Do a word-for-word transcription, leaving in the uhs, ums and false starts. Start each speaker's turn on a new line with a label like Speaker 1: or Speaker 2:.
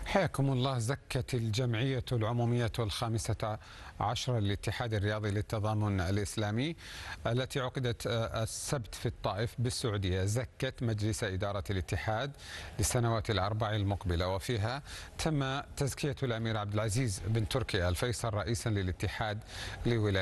Speaker 1: حياكم الله. زكت الجمعية العمومية الخامسة عشر للاتحاد الرياضي للتضامن الإسلامي التي عقدت السبت في الطائف بالسعودية زكت مجلس إدارة الاتحاد للسنوات الأربع المقبلة، وفيها تم تزكية الأمير عبد العزيز بن تركي الفيصل رئيسا للاتحاد لولاية